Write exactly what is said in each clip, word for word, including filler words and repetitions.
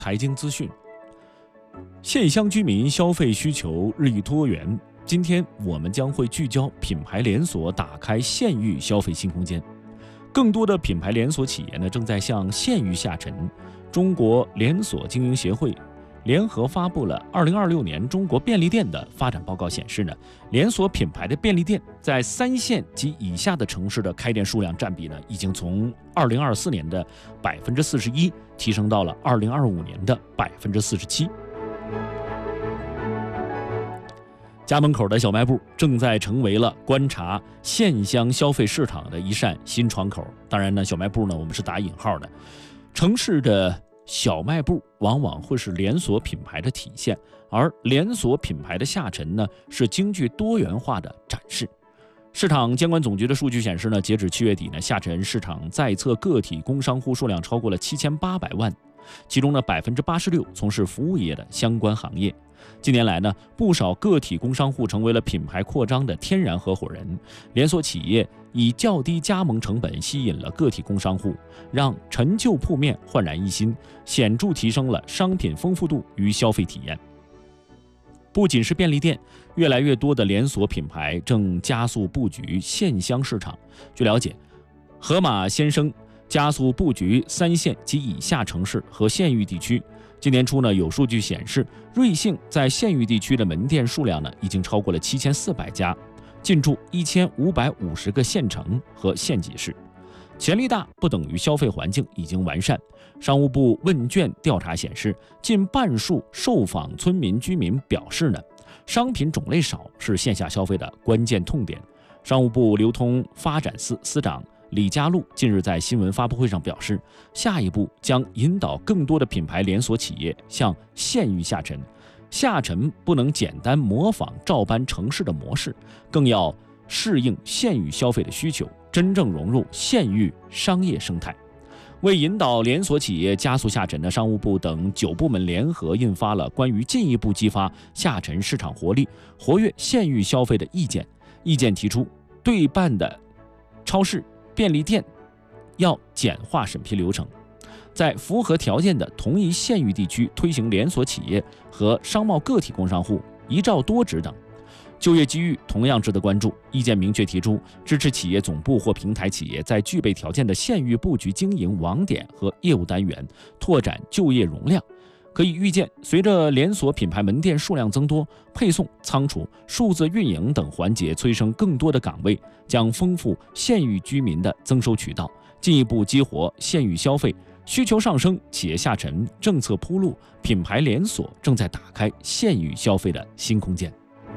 财经资讯。县乡居民消费需求日益多元，今天我们将会聚焦品牌连锁打开县域消费新空间。更多的品牌连锁企业呢，正在向县域下沉。中国连锁经营协会联合发布了二零二六年中国便利店的发展报告，显示呢，连锁品牌的便利店在三线及以下的城市的开店数量占比呢，已经从二零二四年的百分之四十一提升到了二零二五年的百分之四十七。家门口的小卖部正在成为了观察县乡消费市场的一扇新窗口。当然呢，小卖部呢，我们是打引号的。城市的小卖部往往会是连锁品牌的体现，而连锁品牌的下沉呢，是京剧多元化的展示。市场监管总局的数据显示呢，截止七月底呢，下沉市场在册个体工商户数量超过了七千八百万，其中呢百分之八十六从事服务业的相关行业。近年来呢，不少个体工商户成为了品牌扩张的天然合伙人，连锁企业以较低加盟成本吸引了个体工商户，让陈旧铺面焕然一新，显著提升了商品丰富度与消费体验。不仅是便利店，越来越多的连锁品牌正加速布局县乡市场。据了解，盒马鲜生加速布局三线及以下城市和县域地区。今年初呢，有数据显示，瑞幸在县域地区的门店数量呢，已经超过了七千四百家，进驻一千五百五十个县城和县级市。潜力大不等于消费环境已经完善。商务部问卷调查显示，近半数受访村民居民表示呢，商品种类少是线下消费的关键痛点。商务部流通发展司司长李家璐近日在新闻发布会上表示，下一步将引导更多的品牌连锁企业向县域下沉。下沉不能简单模仿照搬城市的模式，更要适应县域消费的需求，真正融入县域商业生态。为引导连锁企业加速下沉呢，商务部等九部门联合印发了关于进一步激发下沉市场活力、活跃县域消费的意见。意见提出，对办的超市、便利店要简化审批流程，在符合条件的同一县域地区推行连锁企业和商贸个体工商户一照多职等。就业机遇同样值得关注。意见明确提出，支持企业总部或平台企业在具备条件的县域布局经营网点和业务单元，拓展就业容量。可以预见，随着连锁品牌门店数量增多，配送、仓储、数字运营等环节催生更多的岗位，将丰富县域居民的增收渠道，进一步激活县域消费。需求上升，企业下沉，政策铺路，品牌连锁正在打开县域消费的新空间。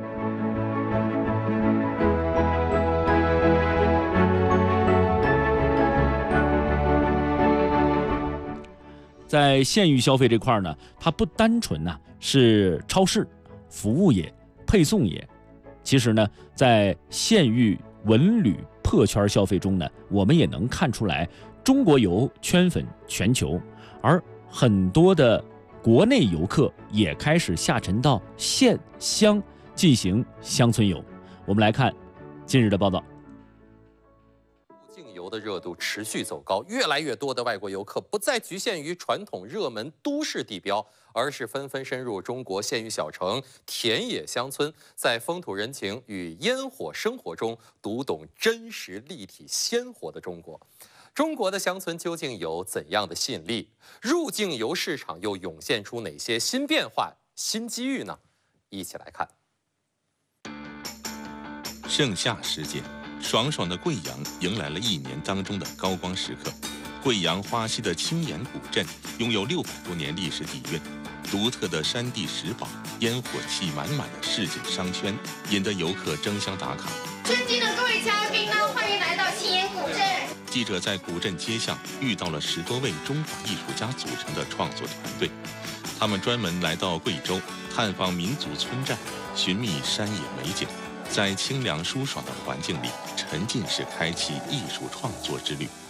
在县域消费这块呢，它不单纯呢是超市、服务业、配送业，其实呢，在县域文旅破圈消费中呢，我们也能看出来，中国游圈粉全球，而很多的国内游客也开始下沉到县乡进行乡村游。我们来看今日的报道。 境游的热度持续走高，越来越多的外国游客不再局限于传统热门都市地标，而是纷纷深入中国县域小城、田野乡村，在风土人情与烟火生活中读懂真实、立体、鲜活的中国。中国的乡村究竟有怎样的吸引力？入境游市场又涌现出哪些新变化、新机遇呢？一起来看。 盛夏时节，爽爽的贵阳迎来了一年当中的高光时刻。贵阳花溪的青岩古镇拥有六百多年历史底蕴，独特的山地石堡、烟火气满满的市井商圈，引得游客争相打卡。 尊敬的各位嘉宾呢，欢迎来到青岩古镇。 记者在古镇街巷遇到了十多位中华艺术家组成的创作团队，他们专门来到贵州探访民族村寨，寻觅山野美景。在清凉舒爽的环境里，沉浸式开启艺术创作之旅。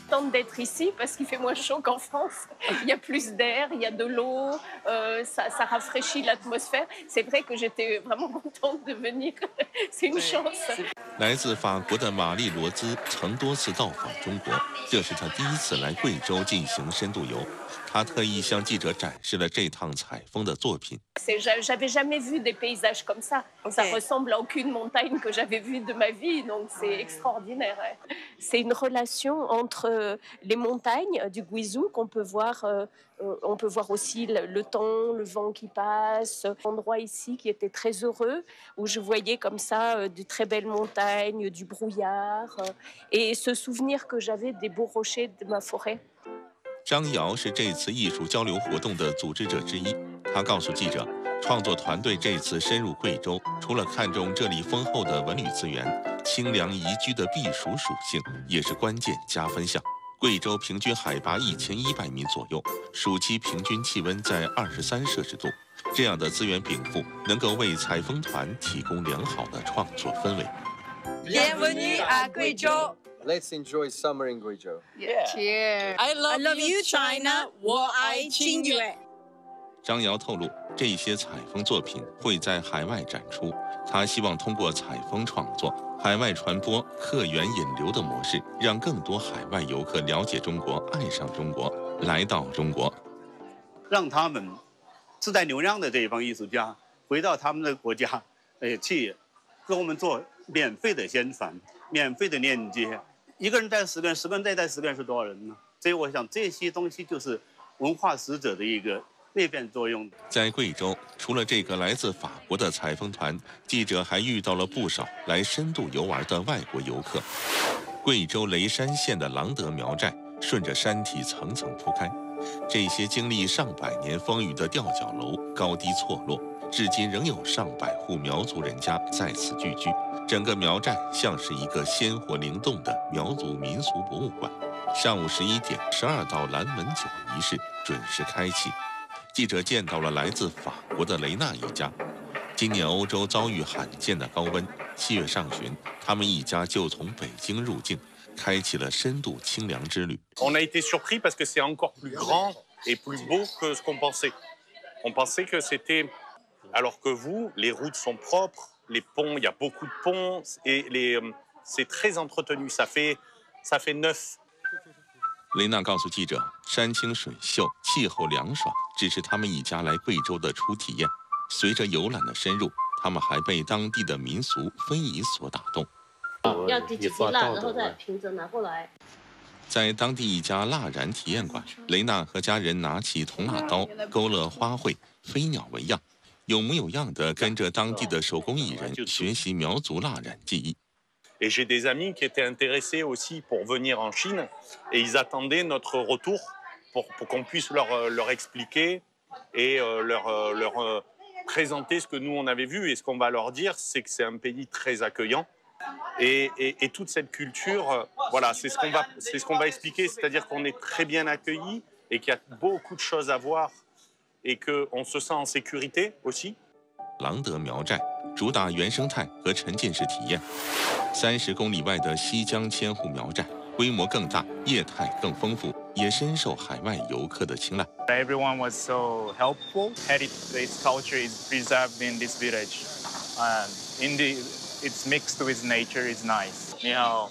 contente d'être ici parce qu'il fait moins chaud qu'en France. Il y a plus d'air, il y a de l'eau, euh, ça, ça rafraîchit l'atmosphère. C'est vrai que j'étais vraiment contente de venir. C'est une chance. 来自法国的玛丽罗兹曾多次到访中国，这是她第一次来贵州进行深度游。她特意向记者展示了这趟采风的作品。 J'avais jamais vu des paysages comme ça. Ça ressemble à aucune montagne que j'avais vue de ma vie, donc c'est extraordinaire. C'est une relation entre les montagnes du Guizhou qu'on peut voir. On peut voir aussi le, le temps, le vent qui passe. Un endroit ici qui était très heureux, où je voyais comme ça de très belles montagnes, du brouillard, et ce souvenir que j'avais des beaux rochers de ma forêt. 张瑶是这次艺术交流活动的组织者之一。他告诉记者，创作团队这次深入贵州，除了看重这里丰厚的文旅资源，清凉宜居的避暑属性也是关键加分项。贵州平均海拔一千一百米左右，暑期平均气温在二十三摄氏度，这样的资源禀赋能够为采风团提供良好的创作氛围。 Bienvenue à Guizhou. Let's enjoy summer in Guizhou. Yeah. Cheers. I love, I love you, China. 我爱清远。 张瑶透露，这些采风作品会在海外展出。他希望通过采风创作、海外传播、客源引流的模式，让更多海外游客了解中国、爱上中国、来到中国， 让他们自带流量的这一帮艺术家回到他们的国家，呃，去跟我们做免费的宣传、免费的链接。一个人带十个人，十个人再带十个人是多少人呢？所以我想这些东西就是文化使者的一个裂变作用。 在贵州，除了这个来自法国的采风团，记者还遇到了不少来深度游玩的外国游客。贵州雷山县的郎德苗寨顺着山体层层铺开，这些经历上百年风雨的吊脚楼高低错落，至今仍有上百户苗族人家在此聚居。整个苗寨像是一个鲜活灵动的苗族民俗博物馆。上午十一点，十二道蓝门酒仪式准时开启。记者见到了来自法国的雷娜一家。今年欧洲遭遇罕见的高温，七月上旬，他们一家就从北京入境，开启了深度清凉之旅。 On a été surpris parce que c'est encore plus grand et plus beau que ce qu'on pensait. On pensait que c'était, alors que vous, les routes sont propres, les ponts, il y a beaucoup de ponts et les, c'est très entretenu. Ça fait, ça fait neuf. 雷娜告诉记者，山清水秀，气候凉爽，只是他们一家来贵州的初体验。随着游览的深入，他们还被当地的民俗非遗所打动。 要第几滴蜡，然后再平着拿过来。 在当地一家蜡染体验馆，雷娜和家人拿起铜蜡刀，勾勒花卉、飞鸟纹样，有模有样的跟着当地的手工艺人学习苗族蜡染技艺。 Et j'ai des amis qui étaient intéressés aussi pour venir en Chine et ils attendaient notre retour pour, pour qu'on puisse leur, leur expliquer et leur, leur présenter ce que nous on avait vu. Et ce qu'on va leur dire, c'est que c'est un pays très accueillant. Et, et, et toute cette culture, voilà, c'est ce qu'on va, c'est ce qu'on va expliquer, c'est-à-dire qu'on est très bien accueillis et qu'il y a beaucoup de choses à voir et qu'on se sent en sécurité aussi. 郎德苗寨主打原生态和沉浸式体验。三十公里外的西江千户苗寨规模更大，业态更丰富，也深受海外游客的青睐。 Everyone was so helpful. Heritage culture is preserved in this village, and in the it's mixed with nature is nice. 你好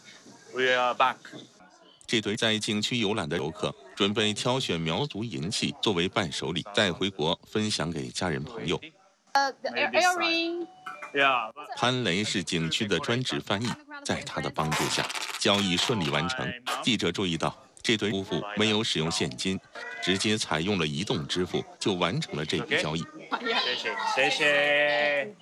，We are back. 这对在景区游览的游客准备挑选苗族银器作为伴手礼带回国，分享给家人朋友。 呃 ，earring。 潘雷是景区的专职翻译，在他的帮助下，交易顺利完成。记者注意到，这对夫妇没有使用现金，直接采用了移动支付，就完成了这笔交易。 谢谢，谢谢。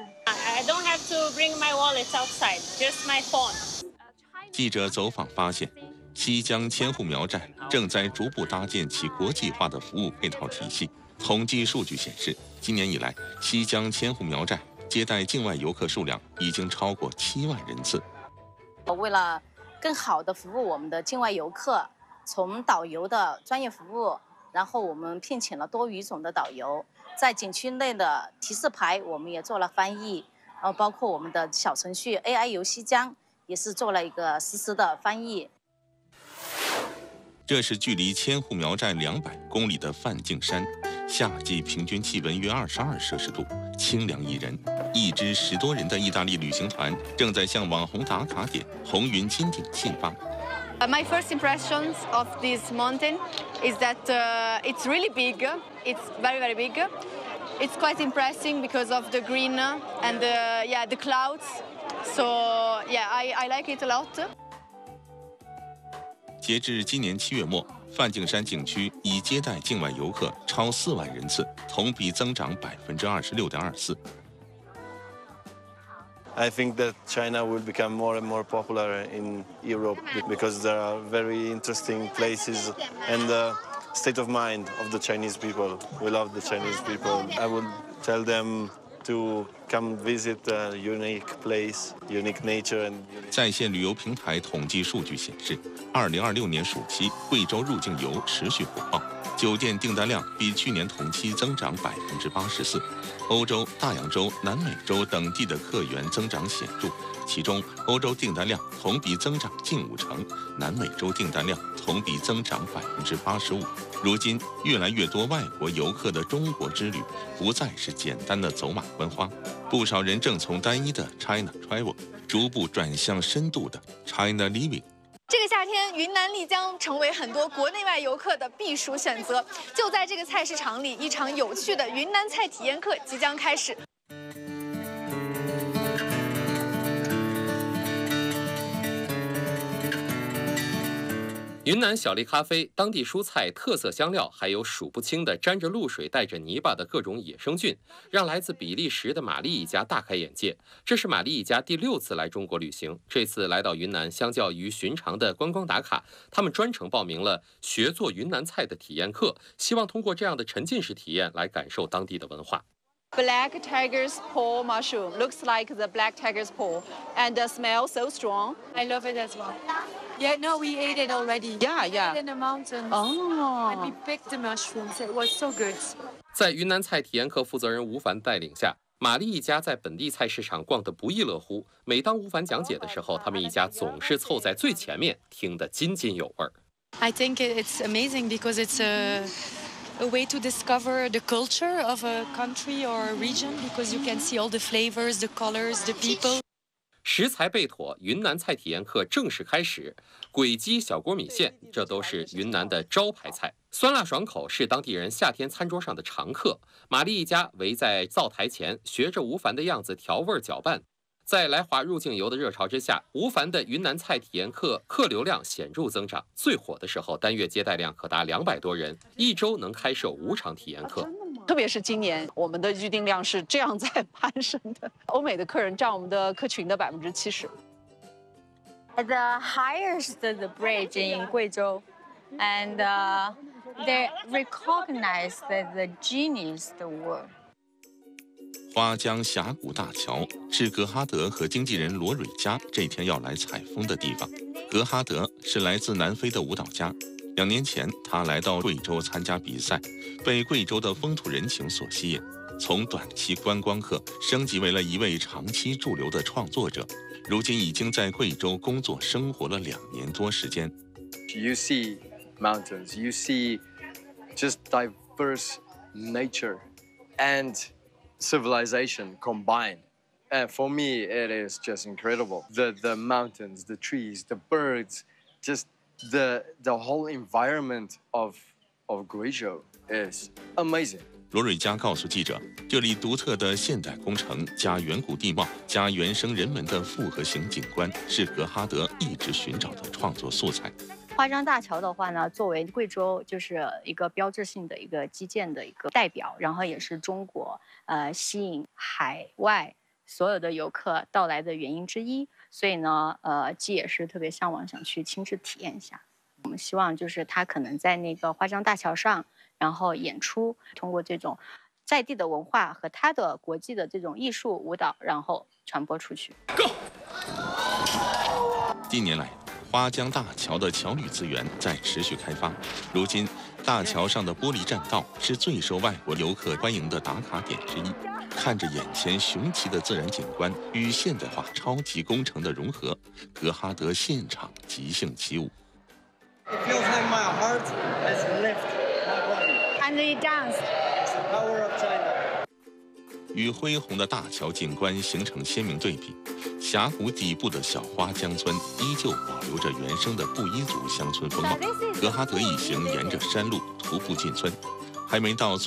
I don't have to bring my wallet outside, just my phone. 记者走访发现，西江千户苗寨正在逐步搭建起国际化的服务配套体系。统计数据显示，今年以来，西江千户苗寨接待境外游客数量已经超过七万人次。 为了更好地服务我们的境外游客，从导游的专业服务，然后我们聘请了多语种的导游，在景区内的提示牌我们也做了翻译，然后包括我们的小程序 A I 游西江也是做了一个实时的翻译。 这是距离千户苗寨两百公里的梵净山，夏季平均气温约二十二摄氏度，清凉宜人。一支十多人的意大利旅行团正在向网红打卡点红云金顶进发。 Uh, my first impressions of this mountain is that uh, it's really big. It's very very big. It's quite impressive because of the green and the, yeah the clouds. So yeah, I, I like it a lot. 截至今年七月末，梵净山景区已接待境外游客超四万人次，同比增长百分之二十六点二四。 I think that China will become more and more popular in Europe because there are very interesting places and the state of mind of the Chinese people. We love the Chinese people. I would tell them to come visit a unique place, unique nature and. 在线旅游平台统计数据显示，二零二六年暑期贵州入境游持续火爆，酒店订单量比去年同期增长百分之八十四。欧洲、大洋洲、南美洲等地的客源增长显著，其中欧洲订单量同比增长近五成，南美洲订单量同比增长百分之八十五。如今，越来越多外国游客的中国之旅不再是简单的走马观花，不少人正从单一的 China Travel 逐步转向深度的 China Living。 这个夏天，云南丽江成为很多国内外游客的避暑选择。就在这个菜市场里，一场有趣的云南菜体验课即将开始。 云南小粒咖啡、当地蔬菜、特色香料，还有数不清的沾着露水、带着泥巴的各种野生菌，让来自比利时的玛丽一家大开眼界。这是玛丽一家第六次来中国旅行，这次来到云南，相较于寻常的观光打卡，他们专程报名了学做云南菜的体验课，希望通过这样的沉浸式体验来感受当地的文化。 Black tiger's paw mushroom looks like the black tiger's paw, and the smell so strong. I love it as well. Yeah, no, we ate it already. Yeah, yeah. In the mountains. Oh. And we picked the mushrooms. It was so good. 在云南菜体验课负责人吴凡带领下，玛丽一家在本地菜市场逛得不亦乐乎。每当吴凡讲解的时候，他们一家总是凑在最前面，听得津津有味。 I think it's amazing because it's a, a way to discover the culture of a country or a region because you can see all the flavors, the colors, the people. 食材备妥，云南菜体验课正式开始。鬼鸡、小锅米线，这都是云南的招牌菜，酸辣爽口是当地人夏天餐桌上的常客。玛丽一家围在灶台前，学着吴凡的样子调味搅拌。在来华入境游的热潮之下，吴凡的云南菜体验课客流量显著增长，最火的时候单月接待量可达两百多人，一周能开设五场体验课。 特别是今年，我们的预订量是这样在攀升的，欧美的客人占我们的客群的百分之七十。 The highest the bridge in Guizhou, and uh, they recognize the genius the world. 花江峡谷大桥是格哈德和经纪人罗蕊嘉这天要来采风的地方。格哈德是来自南非的舞蹈家，两年前他来到贵州参加比赛，被贵州的风土人情所吸引，从短期观光客升级为了一位长期驻留的创作者。如今已经在贵州工作生活了两年多时间。 You see mountains, you see just diverse nature and civilization combined. And for me, it is just incredible. The the mountains, the trees, the birds, just the the whole environment of of Guizhou is amazing. 罗蕊嘉告诉记者，这里独特的现代工程加远古地貌加原生人文的复合型景观，是格哈德一直寻找的创作素材。 花江大桥的话呢，作为贵州就是一个标志性的一个基建的一个代表，然后也是中国呃吸引海外所有的游客到来的原因之一。所以呢，呃，既也是特别向往想去亲自体验一下。我们希望就是他可能在那个花江大桥上，然后演出，通过这种在地的文化和他的国际的这种艺术舞蹈，然后传播出去。Go! 近年来，花江大桥的桥旅资源在持续开发。如今，大桥上的玻璃栈道是最受外国游客欢迎的打卡点之一。看着眼前雄奇的自然景观与现代化超级工程的融合，格哈德现场即兴起舞。 It feels like my heart has lifted my body. And we dance. It's the power of China. 与恢宏的大桥景观形成鲜明对比，峡谷底部的小花江村依旧保留着原生的布依族乡村风貌。格哈德一行沿着山路徒步进村，还没到村。